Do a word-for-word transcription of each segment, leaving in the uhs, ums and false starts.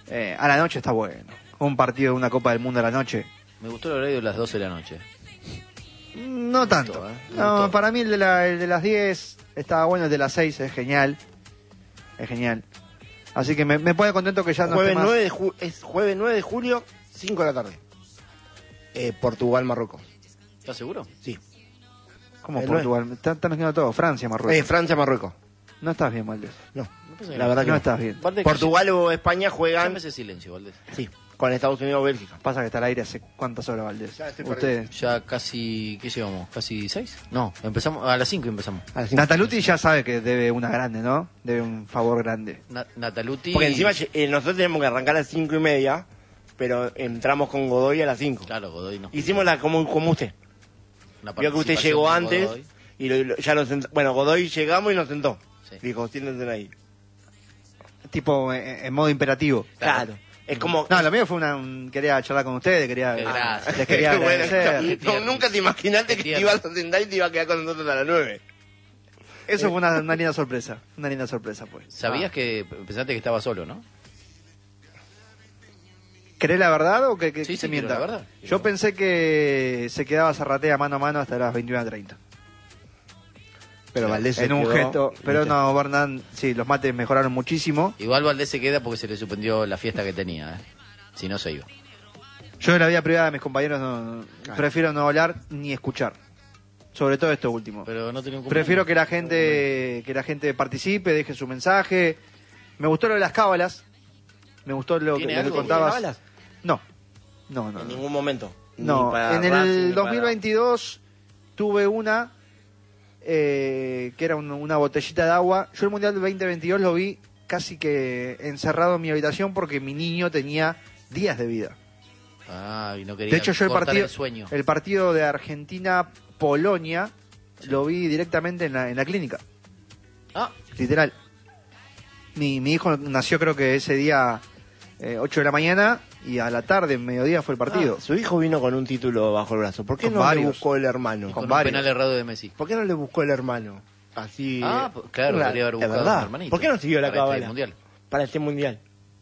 eh, a la noche está bueno. Un partido de una Copa del Mundo a la noche. Me gustó el horario de las doce de la noche. No tanto. gustó, ¿eh? Me No, gustó. para mí el de, la, el de las diez estaba bueno, el de las seis es genial. Es genial. Así que me, me pone contento que ya no Jueves esté más... nueve de ju- es jueves nueve de julio, cinco de la tarde. Eh, Portugal, Marruecos. ¿Estás seguro? Sí. ¿Cómo el Portugal? Está- Están mezclando todo. Francia, Marruecos. Eh, Francia, Marruecos. No estás bien, Valdés. No, Me parece que la no. verdad que No no. estás bien. Valdés, Portugal o España calla- juegan, llame ese silencio, Valdés. sí, con Estados Unidos o Bélgica. Pasa que está al aire hace cuántas horas, Valdés. Ya estoy Ustedes. Ya casi, ¿qué llevamos? ¿Casi seis? No, empezamos a las cinco empezamos. A las cinco. Nataluti ya sabe que debe una grande, ¿no? Debe un favor grande. Na- Nataluti. Porque encima eh, nosotros tenemos que arrancar a las cinco y media, pero entramos con Godoy a las cinco. Claro, Godoy no. Hicimos la como, como usted. Una Vio que usted participación llegó con antes Godoy. y lo- lo- ya nos sentó. Bueno, Godoy llegamos y nos sentó. Sí. Dijo, siéntense ahí. Tipo en, en modo imperativo. Claro. Es como... No, lo mío fue una... un- quería charlar con ustedes, quería... Qué gracias. Les quería Qué bueno. agradecer. Qué tierno. No, nunca te imaginaste Qué que te tierno. ibas a sentar y te ibas a quedar con nosotros a las nueve. Eso fue una, una linda sorpresa. Una linda sorpresa, pues. Sabías que pensaste que estaba solo, ¿no? ¿Querés la verdad o que, que Sí, se sí, mienta? quiero la verdad. Yo pensé que se quedaba Zarratea mano a mano hasta las veintiuna treinta. Pero Valdés se En un quedó, gesto. Pero ¿viste? no, Bernán, sí, los mates mejoraron muchísimo. Igual Valdés se queda porque se le suspendió la fiesta que tenía, ¿eh? Si no se iba. Yo en la vida privada de mis compañeros no, prefiero no hablar ni escuchar. Sobre todo esto último. Pero no tenía un Prefiero que la gente que la gente participe, deje su mensaje. Me gustó lo de las cábalas. Me gustó lo que, ¿Tiene lo que algo? contabas. ¿Tiene cábalas? No. No, no. En no. ningún momento. No, Ni para en Racing, el ni dos mil para- veintidós tuve una eh, que era un- una botellita de agua. Yo el Mundial del veinte veintidós lo vi casi que encerrado en mi habitación porque mi niño tenía días de vida. Ah, y no quería De hecho, yo el cortar partido, el sueño. el partido de Argentina-Polonia lo vi directamente en la, en la clínica, Ah, literal. Mi, mi hijo nació creo que ese día eh, ocho de la mañana y a la tarde, mediodía fue el partido. Ah, su hijo vino con un título bajo el brazo. ¿Por qué Con no le varios. buscó el hermano? con un varios. penal errado de Messi. ¿Por qué no le buscó el hermano? Así. Ah, pues, claro, Claro, podría haber es buscado verdad. un hermanito. ¿Por qué no siguió la Para este cábala? mundial. Para este mundial.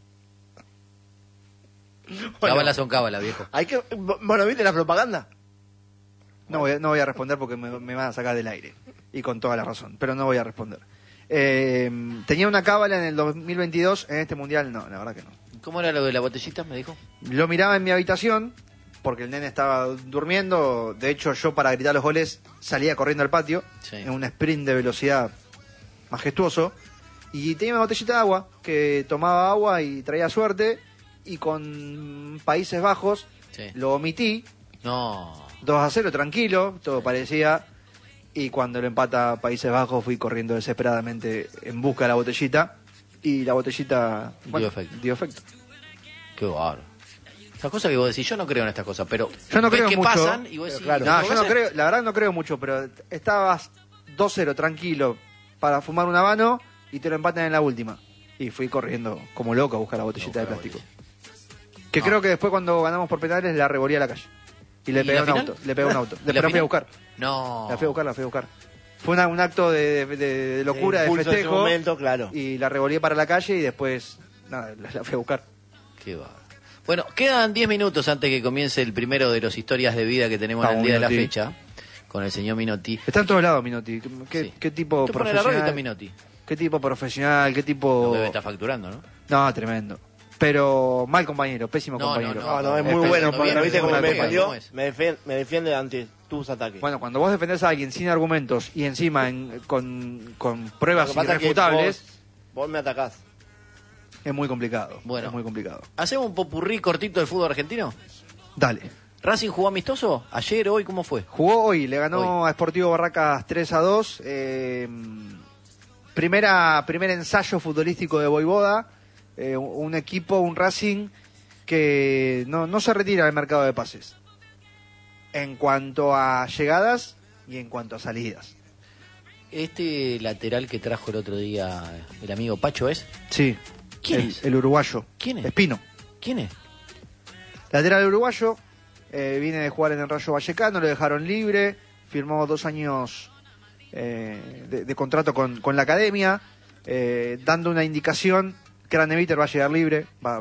Bueno, Cábala son cábala, viejo. hay que, bueno, ¿viste la propaganda? No voy, a- no voy a responder porque me, me van a sacar del aire. Y con toda la razón, pero no voy a responder. Eh, ¿Tenía una cábala en el dos mil veintidós? En este mundial no, la verdad que no. ¿Cómo era lo de la botellita, me dijo? Lo miraba en mi habitación porque el nene estaba durmiendo. De hecho, yo para gritar los goles salía corriendo al patio Sí. en un sprint de velocidad majestuoso. Y tenía una botellita de agua que tomaba agua y traía suerte. Y con Países Bajos Sí. lo omití. No. dos a cero, tranquilo, todo parecía. Y cuando lo empata Países Bajos fui corriendo desesperadamente en busca de la botellita. Y la botellita Dio efecto. dio efecto. Qué bárbaro. Esas cosas que vos decís, yo no creo en estas cosas, pero Yo no ves creo que mucho. pasan y vos Pero decís, claro. No, ¿lo yo vas no a hacer? creo, la verdad no creo mucho, pero estabas dos cero tranquilo para fumar un habano y te lo empatan en la última. Y fui corriendo como loco a buscar la botellita de Buscar la plástico. Que No. creo que después cuando ganamos por penales la revolví a la calle. Y le ¿Y pegué la un final? auto. Le pegué un auto. ¿Y la Después la fui final? a buscar. No. La fui a buscar, la fui a buscar. Fue una- un acto de, de- de locura, El de pulso de ese festejo. momento, claro. Y la revolví para la calle y después, nada, la, la fui a buscar. Qué bárbaro. Bueno, quedan diez minutos antes que comience el primero de los historias de vida que tenemos en Vamos, el día de la Minotti. fecha, con el señor Minotti. Está en todos lados, Minotti. ¿Qué, qué- Sí. qué tipo Tú pones la radio y está profesional? Minotti. ¿Qué tipo profesional? ¿Qué tipo...? Lo debe estar facturando, ¿no? No, tremendo. Pero mal compañero, pésimo No, compañero. no, No, no, es Es muy bueno, pésimo, porque bien, viste bien, cómo me bien, defendió. ¿cómo es? Me defiende, me defiende ante tus ataques. Bueno, cuando vos defendés a alguien sin argumentos y encima en- con, con pruebas Lo que pasa es que irrefutables, vos, vos me atacás. es muy complicado. Bueno. Es muy complicado. ¿Hacemos un popurrí cortito del fútbol argentino? Dale. ¿Racing jugó amistoso? ¿Ayer, hoy? ¿Cómo fue? Jugó hoy, le ganó Hoy. a Sportivo Barracas tres a dos. Eh, primera, primer ensayo futbolístico de Voivoda. Eh, un equipo, un Racing que no, no se retira del mercado de pases. En cuanto a llegadas y en cuanto a salidas. Este lateral que trajo el otro día el amigo Pacho es. Sí. ¿Quién el, es? el uruguayo. ¿Quién es? Espino. ¿Quién es? Lateral uruguayo. eh, viene de jugar en el Rayo Vallecano, lo dejaron libre. Firmó dos años eh, de, de contrato con, con la academia. eh, dando una indicación. Craneviter va a llegar libre. Va,